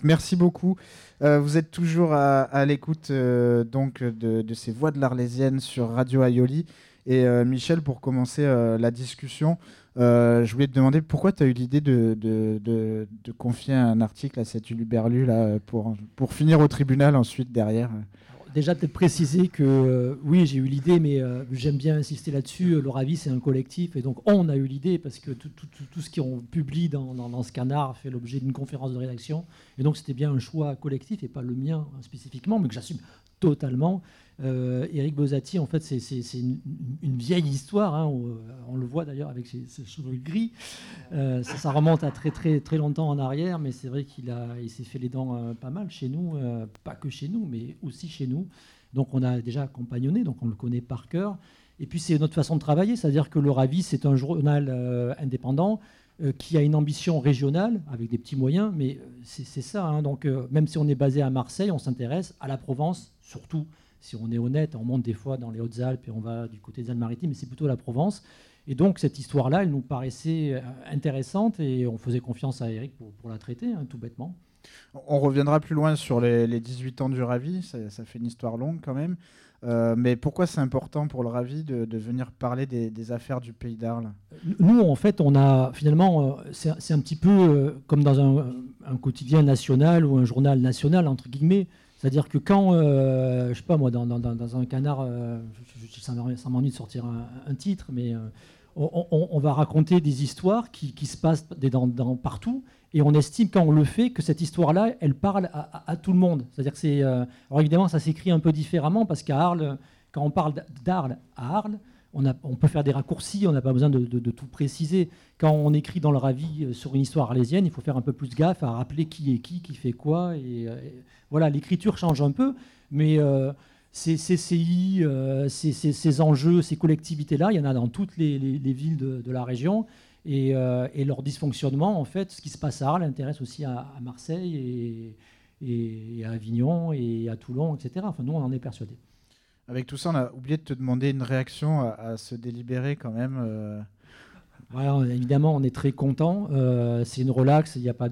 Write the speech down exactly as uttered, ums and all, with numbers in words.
merci beaucoup. Euh, vous êtes toujours à, à l'écoute euh, donc de, de ces voix de l'Arlésienne sur Radio Aioli. Et euh, Michel, pour commencer euh, la discussion, euh, je voulais te demander pourquoi tu as eu l'idée de, de, de, de confier un article à cet Huluberlu là, pour, pour finir au tribunal ensuite derrière. Déjà, peut-être préciser que euh, oui, j'ai eu l'idée, mais euh, j'aime bien insister là-dessus. Le Ravi, c'est un collectif, et donc on a eu l'idée parce que tout, tout, tout, tout ce qu'on publie dans, dans, dans ce canard fait l'objet d'une conférence de rédaction, et donc c'était bien un choix collectif et pas le mien spécifiquement, mais que j'assume totalement. Euh, Éric Bozati, en fait, c'est, c'est, c'est une, une vieille histoire. Hein, on, on le voit d'ailleurs avec ses, ses cheveux gris. Euh, ça, ça remonte à très très très longtemps en arrière, mais c'est vrai qu'il a, il s'est fait les dents euh, pas mal chez nous, euh, pas que chez nous, mais aussi chez nous. Donc on a déjà compagnonné, donc on le connaît par cœur. Et puis c'est notre façon de travailler, c'est-à-dire que le Ravi, c'est un journal euh, indépendant euh, qui a une ambition régionale avec des petits moyens, mais c'est, c'est ça. Hein, donc euh, même si on est basé à Marseille, on s'intéresse à la Provence surtout. Si on est honnête, on monte des fois dans les Hautes-Alpes et on va du côté des Alpes-Maritimes, mais c'est plutôt la Provence. Et donc, cette histoire-là, elle nous paraissait intéressante et on faisait confiance à Éric pour, pour la traiter, hein, tout bêtement. On reviendra plus loin sur les, les dix-huit ans du Ravi, ça, ça fait une histoire longue quand même. Euh, mais pourquoi c'est important pour le Ravi de, de venir parler des, des affaires du Pays d'Arles ? Nous, en fait, on a finalement, c'est, c'est un petit peu euh, comme dans un, un quotidien national ou un journal national, entre guillemets. C'est-à-dire que quand, euh, je ne sais pas moi, dans, dans, dans un canard, euh, je, je, ça m'ennuie de sortir un, un titre, mais euh, on, on, on va raconter des histoires qui, qui se passent dans, dans, partout, et on estime quand on le fait que cette histoire-là, elle parle à, à, à tout le monde. C'est-à-dire que c'est, euh, alors évidemment, ça s'écrit un peu différemment parce qu'à Arles, quand on parle d'Arles à Arles, on, a, on peut faire des raccourcis, on n'a pas besoin de, de, de tout préciser. Quand on écrit dans le Ravi sur une histoire arlésienne, il faut faire un peu plus gaffe à rappeler qui est qui, qui fait quoi. Et, et voilà, l'écriture change un peu, mais euh, ces C C I, euh, ces, ces, ces enjeux, ces collectivités-là, il y en a dans toutes les, les, les villes de, de la région. Et, euh, et leur dysfonctionnement, en fait, ce qui se passe à Arles intéresse aussi à, à Marseille et, et, et à Avignon et à Toulon, et cetera. Enfin, nous, on en est persuadés. Avec tout ça, on a oublié de te demander une réaction à, à ce délibéré quand même. Euh... Ouais, évidemment, on est très content. Euh, c'est une relaxe, il n'y a pas